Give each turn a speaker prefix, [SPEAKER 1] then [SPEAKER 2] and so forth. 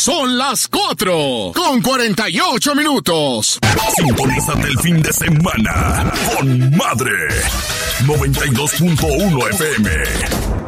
[SPEAKER 1] Son las 4:48.
[SPEAKER 2] Sintonízate el fin de semana con Madre 92.1 FM.